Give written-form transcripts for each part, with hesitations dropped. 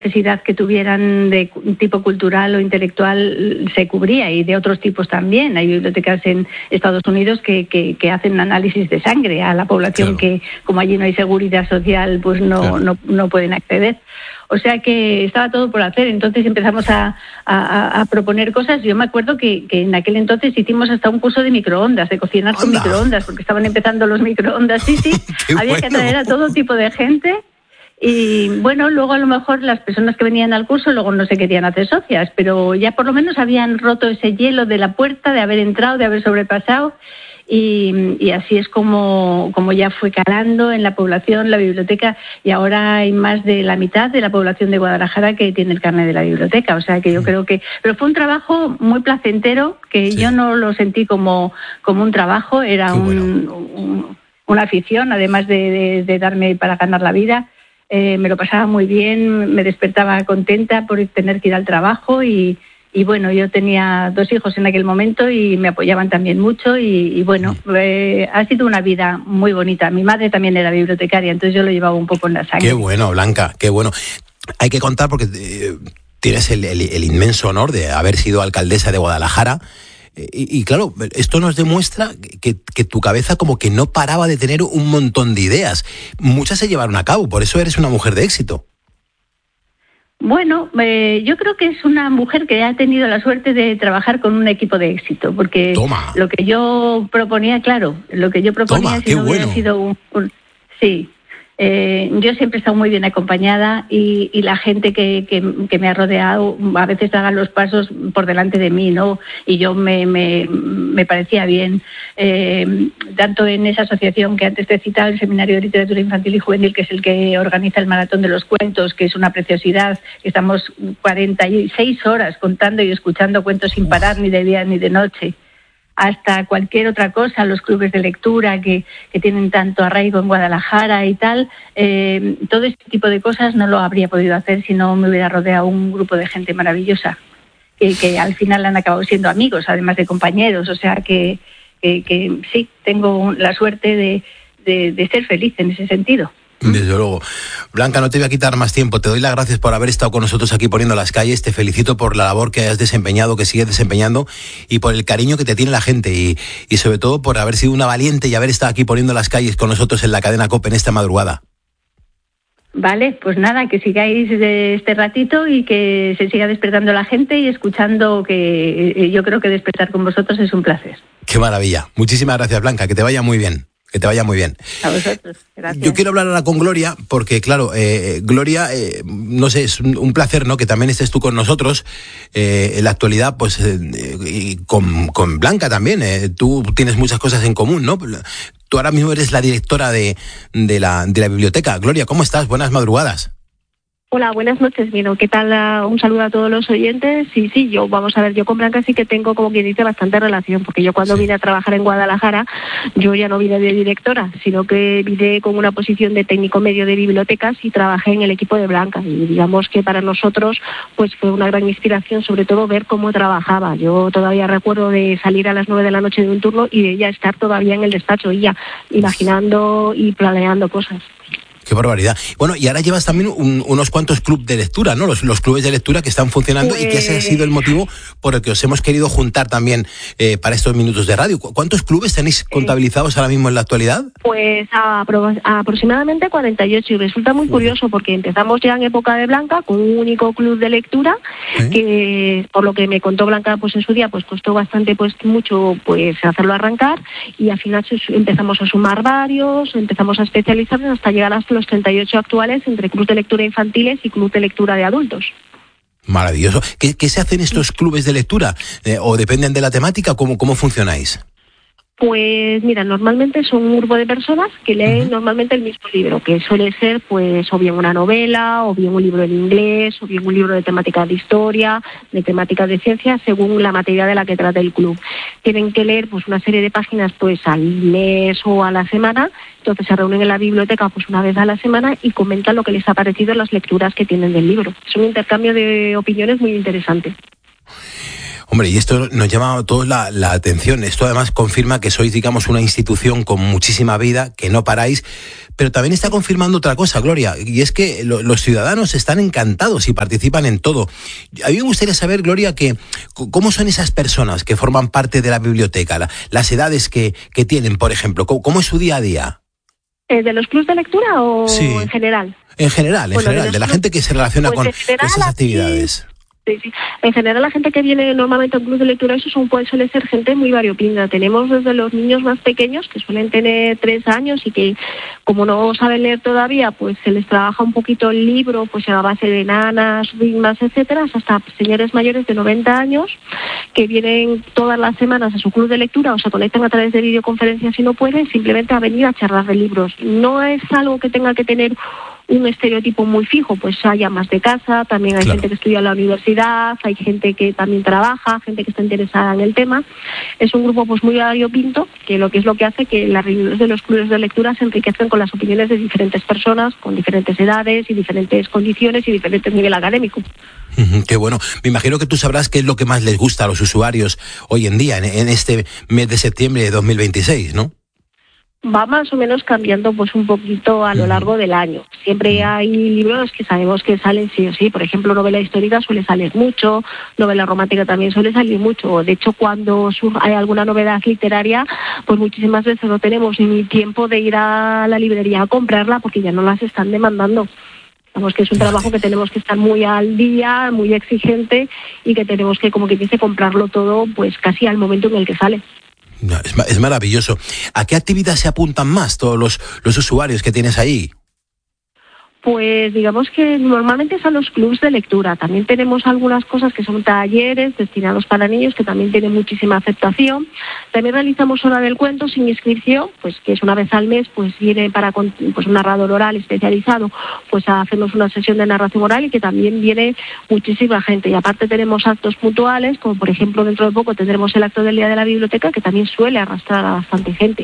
necesidad que tuvieran de tipo cultural o intelectual se cubría, y de otros tipos también. Hay bibliotecas en Estados Unidos que hacen análisis de sangre a la población, claro, que como allí no hay seguridad social, pues no pueden acceder. O sea que estaba todo por hacer. Entonces empezamos a proponer cosas. Yo me acuerdo que en aquel entonces hicimos hasta un curso de microondas, de cocinar con microondas, porque estaban empezando los microondas. Sí. Había que atraer a todo tipo de gente. Y bueno, luego a lo mejor las personas que venían al curso luego no se querían hacer socias, pero ya por lo menos habían roto ese hielo de la puerta, de haber entrado, de haber sobrepasado, y así es como ya fue calando en la población la biblioteca, y ahora hay más de la mitad de la población de Guadalajara que tiene el carnet de la biblioteca. O sea que yo creo que... Pero fue un trabajo muy placentero, que yo no lo sentí como un trabajo, era una afición, además de darme para ganar la vida. Me lo pasaba muy bien, me despertaba contenta por tener que ir al trabajo, y bueno, yo tenía 2 hijos en aquel momento y me apoyaban también mucho, y bueno, ha sido una vida muy bonita. Mi madre también era bibliotecaria, entonces yo lo llevaba un poco en la sangre. Qué bueno, Blanca, qué bueno. Hay que contar porque tienes el inmenso honor de haber sido alcaldesa de Guadalajara. Y claro, esto nos demuestra que tu cabeza como que no paraba de tener un montón de ideas. Muchas se llevaron a cabo, por eso eres una mujer de éxito. Bueno, yo creo que es una mujer que ha tenido la suerte de trabajar con un equipo de éxito, porque lo que yo proponía, si no hubiera sido sí. Yo siempre he estado muy bien acompañada, y la gente que me ha rodeado a veces daban los pasos por delante de mí, ¿no? Y yo me parecía bien. Tanto en esa asociación que antes te he citado, el Seminario de Literatura Infantil y Juvenil, que es el que organiza el Maratón de los Cuentos, que es una preciosidad. Estamos 46 horas contando y escuchando cuentos sin parar, ni de día ni de noche, hasta cualquier otra cosa, los clubes de lectura que tienen tanto arraigo en Guadalajara y tal. Todo este tipo de cosas no lo habría podido hacer si no me hubiera rodeado un grupo de gente maravillosa, que al final han acabado siendo amigos, además de compañeros. O sea que sí, tengo la suerte de ser feliz en ese sentido. Desde luego. Blanca, no te voy a quitar más tiempo. Te doy las gracias por haber estado con nosotros aquí poniendo las calles. Te felicito por la labor que has desempeñado, que sigues desempeñando, y por el cariño que te tiene la gente, y sobre todo por haber sido una valiente y haber estado aquí poniendo las calles con nosotros en la cadena COPE en esta madrugada. Vale, pues nada, que sigáis este ratito y que se siga despertando la gente y escuchando, que yo creo que despertar con vosotros es un placer. Qué maravilla. Muchísimas gracias, Blanca. Que te vaya muy bien. Que te vaya muy bien. A vosotros, gracias. Yo quiero hablar ahora con Gloria, porque claro, Gloria, no sé, es un placer, ¿no?, que también estés tú con nosotros en la actualidad, pues y con Blanca también. Tú tienes muchas cosas en común, ¿no? Tú ahora mismo eres la directora de la biblioteca. Gloria, ¿cómo estás? Buenas madrugadas. Hola, buenas noches, Mino. ¿Qué tal? Un saludo a todos los oyentes. Sí, yo con Blanca sí que tengo, como quien dice, bastante relación, porque yo cuando vine a trabajar en Guadalajara, yo ya no vine de directora, sino que vine con una posición de técnico medio de bibliotecas y trabajé en el equipo de Blanca. Y digamos que para nosotros pues fue una gran inspiración, sobre todo ver cómo trabajaba. Yo todavía recuerdo de salir a las 9 de la noche de un turno y de ella estar todavía en el despacho, ella imaginando y planeando cosas. Qué barbaridad. Bueno, y ahora llevas también unos cuantos clubes de lectura, ¿no? Los clubes de lectura que están funcionando, y que ese ha sido el motivo por el que os hemos querido juntar también para estos minutos de radio. ¿Cuántos clubes tenéis contabilizados ahora mismo en la actualidad? Pues aproximadamente 48, y resulta muy curioso porque empezamos ya en época de Blanca con un único club de lectura, que por lo que me contó Blanca, pues en su día pues costó bastante, pues mucho, pues hacerlo arrancar, y al final empezamos a sumar varios, empezamos a especializarnos hasta llegar hasta los 38 actuales, entre club de lectura infantiles y club de lectura de adultos. Maravilloso. ¿Qué se hacen estos clubes de lectura? ¿O dependen de la temática? ¿Cómo funcionáis? Pues mira, normalmente son un grupo de personas que leen normalmente el mismo libro, que suele ser pues o bien una novela, o bien un libro en inglés, o bien un libro de temática de historia, de temática de ciencia, según la materia de la que trata el club. Tienen que leer pues una serie de páginas pues al mes o a la semana. Entonces se reúnen en la biblioteca pues una vez a la semana y comentan lo que les ha parecido las lecturas que tienen del libro. Es un intercambio de opiniones muy interesante. Hombre, y esto nos llama a todos la atención. Esto además confirma que sois, digamos, una institución con muchísima vida, que no paráis, pero también está confirmando otra cosa, Gloria, y es que los ciudadanos están encantados y participan en todo. A mí me gustaría saber, Gloria, cómo son esas personas que forman parte de la biblioteca, las edades que tienen, por ejemplo, cómo es su día a día. ¿De los clubs de lectura o sí, en general? En general, de la gente que se relaciona con esas actividades. Sí. En general, la gente que viene normalmente a un club de lectura, suele ser gente muy variopinta. Tenemos desde los niños más pequeños, que suelen tener 3 años y que, como no saben leer todavía, pues se les trabaja un poquito el libro, pues a base de nanas, rimas, etcétera, hasta señores mayores de 90 años, que vienen todas las semanas a su club de lectura o se conectan a través de videoconferencias si no pueden, simplemente a venir a charlar de libros. No es algo que tenga que tener un estereotipo muy fijo, pues hay amas de casa, también hay gente que estudia en la universidad, hay gente que también trabaja, gente que está interesada en el tema. Es un grupo pues muy variopinto, que lo que hace que las reuniones de los clubes de lectura se enriquezcan con las opiniones de diferentes personas, con diferentes edades y diferentes condiciones y diferentes nivel académico. Qué bueno. Me imagino que tú sabrás qué es lo que más les gusta a los usuarios hoy en día, en este mes de septiembre de 2026, ¿no? Va más o menos cambiando pues un poquito a lo largo del año. Siempre hay libros que sabemos que salen sí o sí. Por ejemplo, novela histórica suele salir mucho, novela romántica también suele salir mucho. De hecho, cuando hay alguna novedad literaria, pues muchísimas veces no tenemos ni tiempo de ir a la librería a comprarla porque ya no las están demandando. Vamos, que es un trabajo que tenemos que estar muy al día, muy exigente y que tenemos que, como que dice, comprarlo todo pues casi al momento en el que sale. No, es maravilloso. ¿A qué actividad se apuntan más todos los usuarios que tienes ahí? Pues digamos que normalmente son los clubs de lectura. También tenemos algunas cosas que son talleres destinados para niños que también tienen muchísima aceptación. También realizamos hora del cuento sin inscripción, pues que es una vez al mes, pues viene para pues un narrador oral especializado, pues a hacernos una sesión de narración oral y que también viene muchísima gente. Y aparte tenemos actos puntuales, como por ejemplo dentro de poco tendremos el acto del Día de la Biblioteca, que también suele arrastrar a bastante gente.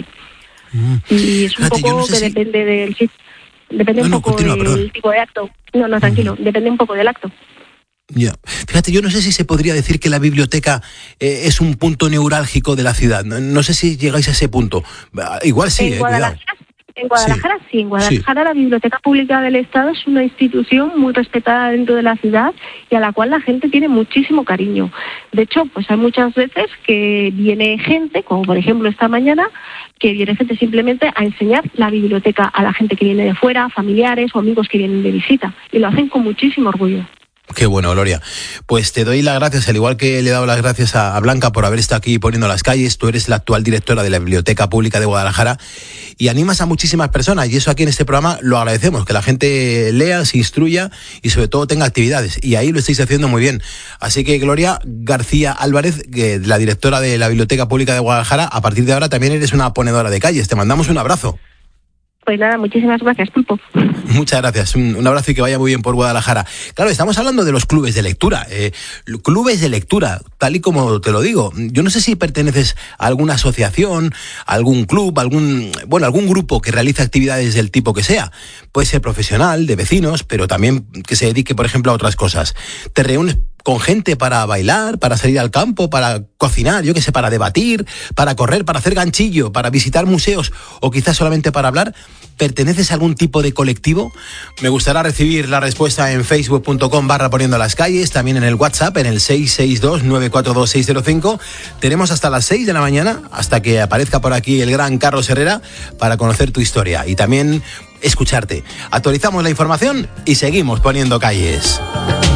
Y es un poco que depende del sitio. Depende un poco del tipo de acto. No, tranquilo, depende un poco del acto. Ya. Fíjate, yo no sé si se podría decir que la biblioteca es un punto neurálgico de la ciudad. No sé si llegáis a ese punto. Igual sí, cuidado. En Guadalajara sí. En Guadalajara la Biblioteca Pública del Estado es una institución muy respetada dentro de la ciudad y a la cual la gente tiene muchísimo cariño. De hecho, pues hay muchas veces que viene gente, como por ejemplo esta mañana, que viene gente simplemente a enseñar la biblioteca a la gente que viene de fuera, familiares o amigos que vienen de visita. Y lo hacen con muchísimo orgullo. Qué bueno, Gloria. Pues te doy las gracias, al igual que le he dado las gracias a Blanca por haber estado aquí poniendo las calles. Tú eres la actual directora de la Biblioteca Pública de Guadalajara y animas a muchísimas personas, y eso aquí en este programa lo agradecemos, que la gente lea, se instruya y sobre todo tenga actividades, y ahí lo estáis haciendo muy bien. Así que Gloria García Álvarez, la directora de la Biblioteca Pública de Guadalajara, a partir de ahora también eres una ponedora de calles. Te mandamos un abrazo. Pues nada, muchísimas gracias, Pulpo. Muchas gracias, un abrazo y que vaya muy bien por Guadalajara. Claro, estamos hablando de los clubes de lectura. Clubes de lectura, tal y como te lo digo. Yo no sé si perteneces a alguna asociación, algún club, algún grupo que realiza actividades del tipo que sea. Puede ser profesional, de vecinos, pero también que se dedique, por ejemplo, a otras cosas. Te reúnes con gente para bailar, para salir al campo, para cocinar, yo qué sé, para debatir, para correr, para hacer ganchillo, para visitar museos o quizás solamente para hablar. ¿Perteneces a algún tipo de colectivo? Me gustaría recibir la respuesta en facebook.com/poniendo las calles, también en el WhatsApp, en el 662-942-605. Tenemos hasta las 6 de la mañana, hasta que aparezca por aquí el gran Carlos Herrera, para conocer tu historia y también escucharte. Actualizamos la información y seguimos poniendo calles.